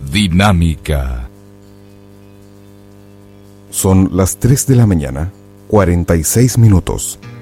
dinámica. Son las 3 de la mañana, 46 minutos.